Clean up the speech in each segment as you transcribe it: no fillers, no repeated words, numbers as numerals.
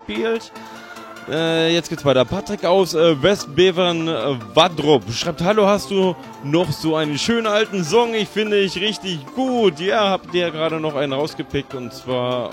gespielt. Jetzt geht's weiter. Patrick aus Westbevern Wadrup schreibt: Hallo, hast du noch so einen schönen alten Song? Ich finde ich richtig gut. Ja, habt ihr gerade noch einen rausgepickt und zwar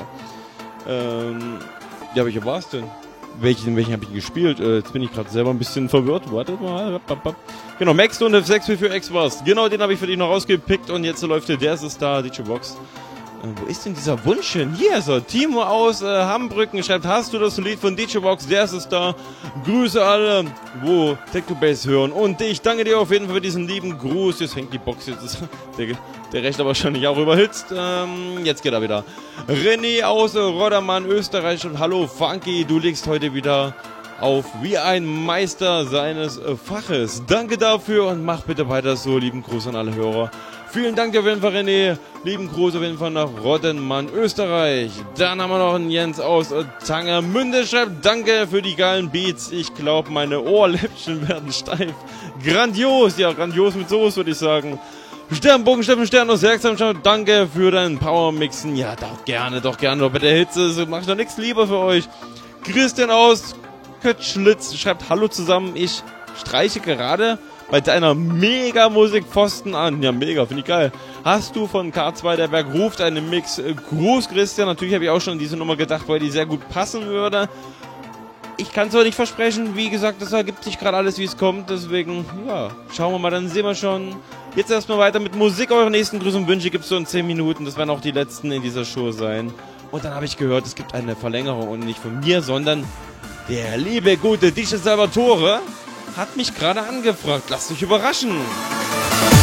ja, welcher war's denn? Welchen habe ich gespielt? Jetzt bin ich gerade selber ein bisschen verwirrt. Warte mal. Genau, Max und F6 für X war's. Genau, den habe ich für dich noch rausgepickt und jetzt läuft der ist es da, DJ Box. Wo ist denn dieser Wunsch hin? Hier ist er. Timo aus Hambrücken schreibt: Hast du das Lied von DJ Box? Der ist es da. Grüße alle, wo Techno-Bass hören. Und ich danke dir auf jeden Fall für diesen lieben Gruß. Jetzt hängt die Box jetzt. Der Rechner wahrscheinlich auch überhitzt. Jetzt geht er wieder. René aus Roddermann, Österreich schreibt: Hallo Funky, du legst heute wieder auf wie ein Meister seines Faches. Danke dafür und mach bitte weiter so. Lieben Gruß an alle Hörer. Vielen Dank auf jeden Fall, René. Lieben Gruß auf jeden Fall nach Roddenmann, Österreich. Dann haben wir noch einen Jens aus Tangermünde, schreibt: Danke für die geilen Beats. Ich glaube, meine Ohrläppchen werden steif. Grandios, ja, grandios mit Soße, würde ich sagen. Sternbogen, Steffen Stern aus Werksam, danke für deinen Powermixen. Ja, doch gerne, doch bei der Hitze mache ich doch nichts lieber für euch. Christian aus Kötschlitz schreibt: Hallo zusammen, ich streiche gerade bei deiner Mega-Musik Pfosten an. Ja, mega, finde ich geil. Hast du von K2 der Berg ruft einen Mix? Gruß, Christian. Natürlich habe ich auch schon an diese Nummer gedacht, weil die sehr gut passen würde. Ich kann es aber nicht versprechen. Wie gesagt, das ergibt sich gerade alles, wie es kommt. Deswegen, ja, schauen wir mal, dann sehen wir schon. Jetzt erstmal weiter mit Musik. Eure nächsten Grüße und Wünsche gibt es so in 10 Minuten. Das werden auch die letzten in dieser Show sein. Und dann habe ich gehört, es gibt eine Verlängerung und nicht von mir, sondern der liebe, gute DJ Salvatore hat mich gerade angefragt. Lasst euch überraschen.